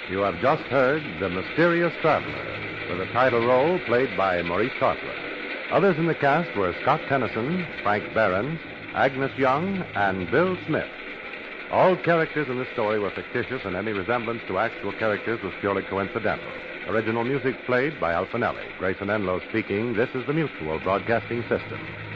You have just heard The Mysterious Traveler, with a title role played by Maurice Tarplin. Others in the cast were Scott Tennyson, Frank Barron, Agnes Young, and Bill Smith. All characters in this story were fictitious, and any resemblance to actual characters was purely coincidental. Original music played by Alfinelli. Grayson Enlow speaking. This is the Mutual Broadcasting System.